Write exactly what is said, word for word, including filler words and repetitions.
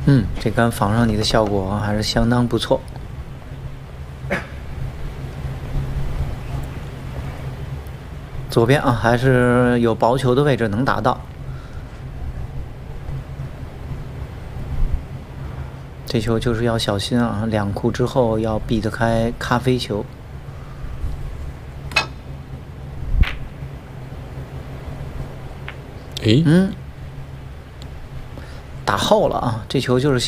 嗯，这杆防上你的效果还是相当不错。左边啊，还是有薄球的位置能打到。这球就是要小心啊，两库之后要避得开咖啡球。 诶， 嗯，打后了啊，这球就是。